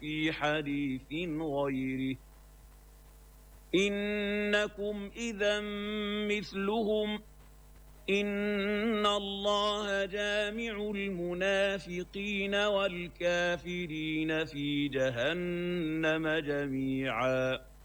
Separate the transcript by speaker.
Speaker 1: في حديث غيره إنكم إذا مثلهم إن الله جامع المنافقين والكافرين في جهنم جميعا